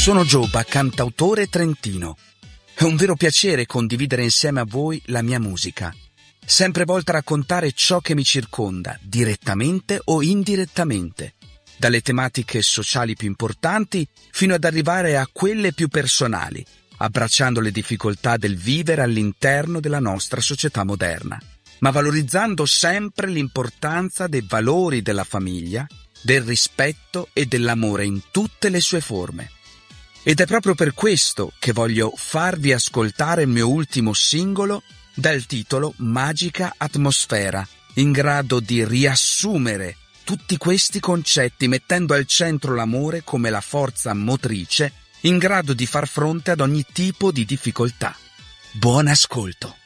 Sono Giobba, cantautore trentino. È un vero piacere condividere insieme a voi la mia musica, sempre volta a raccontare ciò che mi circonda, direttamente o indirettamente, dalle tematiche sociali più importanti fino ad arrivare a quelle più personali, abbracciando le difficoltà del vivere all'interno della nostra società moderna, ma valorizzando sempre l'importanza dei valori della famiglia, del rispetto e dell'amore in tutte le sue forme. Ed è proprio per questo che voglio farvi ascoltare il mio ultimo singolo dal titolo Magica Atmosfera, in grado di riassumere tutti questi concetti mettendo al centro l'amore come la forza motrice in grado di far fronte ad ogni tipo di difficoltà. Buon ascolto!